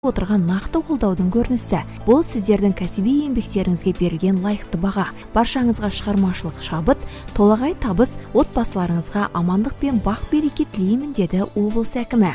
отырған нақты қолдаудың көрінісі. Бұл сіздердің кәсіби еңбектеріңізге берілген лайықты баға. Баршаңызға шығармашылық шабыт, толағай табыс, отбасыларыңызға амандық пен бақ-береке тілеймін, деді облыс әкімі.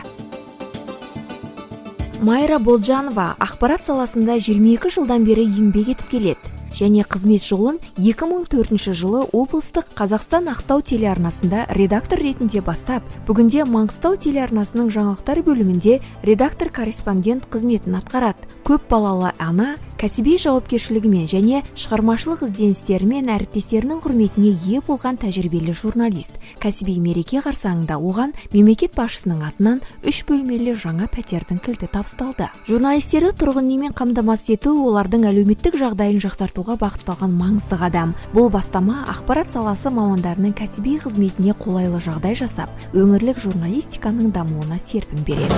Майра Болжанова ақпарат саласында 22 жылдан бері еңбек етіп келеді және қызмет жолын 2004 жылы облыстық Қазақстан-Ақтау телеарнасында редактор ретінде бастап, бүгінде Маңғыстау телеарнасының жаңалықтар бөлімінде редактор-корреспондент қызметін атқарады. Көп балалы ана, кәсіби жауапкершілігімен және шығармашылық ізденістерімен әріптестерінің құрметіне ие болған тәжірибелі журналист. Кәсіби мереке қарсаңында оған мемлекет басшысының атынан 3 бөлмелі жаңа пәтердің кілті табысталды. Журналистерді тұрғын үймен қамтамасыз ету олардың әлеуметтік жағдайын жақсартуға бағытталған маңызды қадам. Бұл бастама ақпарат саласы мамандарының кәсіби қызметіне қолайлы жағдай жасап, өңірлік журналистиканың дамуына серпін береді.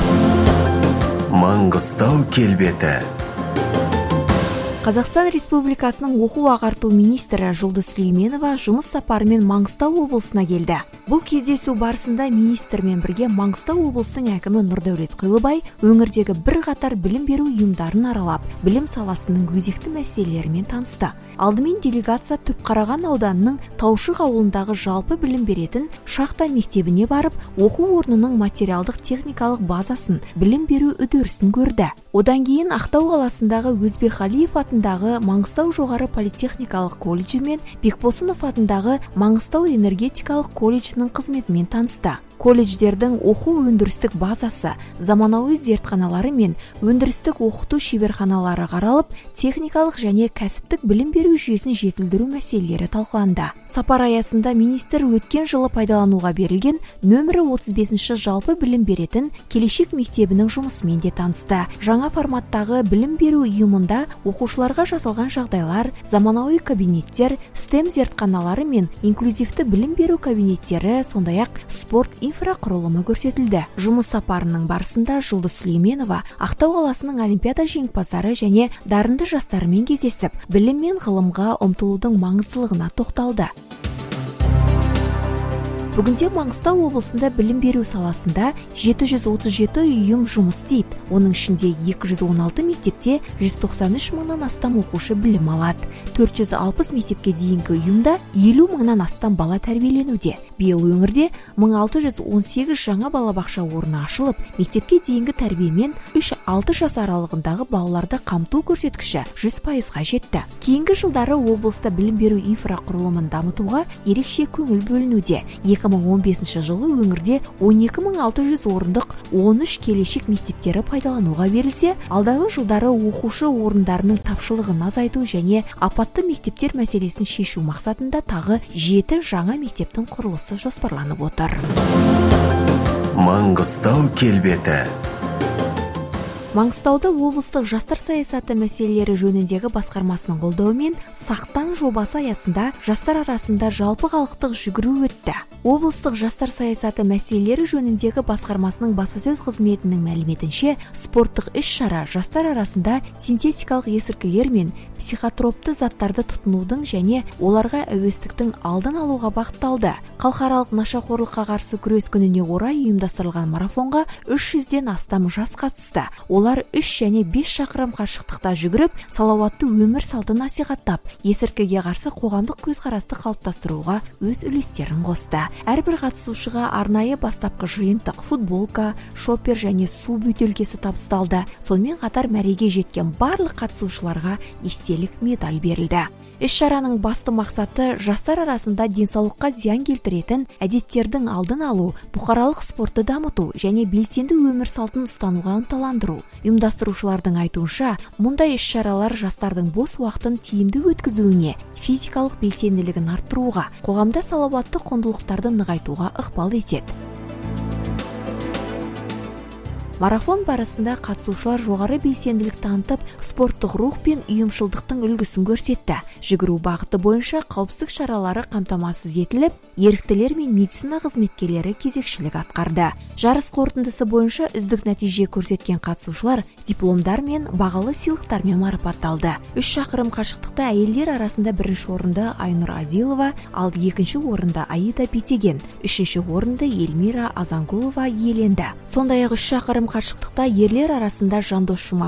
Маңғыстау келбеті. Қазақстан Республикасының оқу-ағарту министрі Жұлдыз Сүлейменова жұмыс сапарымен Маңғыстау облысына келді. Бұл кездесу барысында министрмен бірге Маңғыстау облысының әкімі Нұрдәулет Қилыбай өңірдегі бірқатар білім беру ұйымдарын аралап, білім саласының өзекті мәселелерімен танысты. Алдымен делегация Түпқараған ауданының Таушық ауылындағы жалпы білім беретін шахта мектебіне барып, оқу орнының материалдық техникалық базасын, білім беру үдерісін көрді. Одан кейін Ақтау қаласындағы Өзбекқалиев атындағы Маңғыстау жоғары политехникалық колледжі мен Бекбосынов атындағы Маңғыстау энергетикалық колледжінің қызметімен танысты. Колледждердің оқу өндірістік базасы, заманауи зертханалары мен өндірістік оқыту шеберханалары қаралып, техникалық және кәсіптік білім беру жүйесін жетілдіру мәселелері талқыланды. Сапар аясында министр өткен жылы пайдалануға берілген нөмірі 35-ші жалпы білім беретін келешек мектебінің жұмысымен де танысты. Жаңа форматтағы білім беру ұйымында оқушыларға жасалған жағдайлар, заманауи кабинеттер, STEM зертханалары мен инклюзивті білім беру кабинеттері, сондай-ақ спорт инфрақұрылымы көрсетілді. Жұмыс сапарының барысында Жұлдыз Сүлейменова Ақтау қаласының олимпиада жеңімпаздары және дарынды жастарымен кездесіп, білім мен ғылымға ұмтылудың маңыздылығына тоқталды. Бүгінде Маңғыстау облысында білім беру саласында 737 ұйым жұмыс істейді. Оның ішінде 216 мектепте 193 мыңнан астам оқушы білім алады. 460 мектепке дейінгі ұйымда 50 мыңнан астам бала тәрбиеленуде. Биыл өңірде 1618 жаңа балабақша орны ашылып, мектепке дейінгі тәрбиемен 3-6 жас аралығындағы балаларды қамту көрсеткіші 100%-ға жетті. Кейінгі жылдары облыста білім беру инфрақұрылымын дамытуға ерекше көңіл бөлінуде. 2015 жылы өңірде 12600 орындық 13 келешек мектептері пайдалануға берілсе, алдағы жылдары оқушы орындарының тапшылығын азайту және апатты мектептер мәселесін шешу мақсатында тағы 7 жаңа мектептің құрылысы жоспарланып отыр. Маңғыстау келбеті. Маңғыстауда облыстық жастар саясаты мәселелері жөніндегі басқармасының қолдауымен Сақтан жобасы аясында жастар арасында жалпы халықтық жүгіру өтті. Облыстық жастар саясаты мәселелері жөніндегі басқармасының баспасөз қызметінің мәліметінше, спорттық іс-шара жастар арасында синтетикалық есірткілер мен психотропты заттарды тұтынудың және оларға әуестіктің алдын алуға бағытталды. Халықаралық нашақорлыққа қарсы күрес күніне орай ұйымдастырылған марафонға 300-ден астам жас қатысты. Олар 3 және 5 шақырым қашықтықта жүгіріп, салауатты өмір салтын насихаттап, есірткіге қарсы қоғамдық көзқарасты қалыптастыруға өз үлестерін қосты. Әрбір қатысушыға арнайы бастапқы жиынтық, футболка, шоппер және су бөтелкесі табысталды. Сонымен қатар мәреге жеткен барлық қатысушыларға естелік медаль берілді. Іс-шараның басты мақсаты жастар арасында денсаулыққа зиян келтіретін әдеттердің алдын алу, бұқаралық спортты дамыту және белсенді өмір салтын ұстануға ынталандыру. Ұйымдастырушылардың айтуынша, мұндай іс-шаралар жастардың бос уақытын тиімді өткізуіне, физикалық белсенділігін арттыруға, қоғамда салауатты құндылықтарды нығайтуға ықпал етеді. Марафон барысында қатысушылар жоғары белсенділік танытып, спорттық рух пен ұйымшылдықтың үлгісін көрсетті. Жүгіру бағыты бойынша қауіпсіздік шаралары қамтамасыз етіліп, еріктілер мен медицина қызметкерлері кезекшілік атқарды. Жарыс қорытындысы бойынша үздік нәтиже көрсеткен қатысушылар дипломдар мен бағалы сыйлықтармен марапатталды. 3 шақырым қашықтықта әйелдер арасында бірінші орынды Айнұр Адилова, ал екінші орынды Аида Бетеген, үшінші орынды Эльмира Азангулова иеленді. Сондай-ақ 3 шақырым қарым қашықтықта ерлер арасында Жандос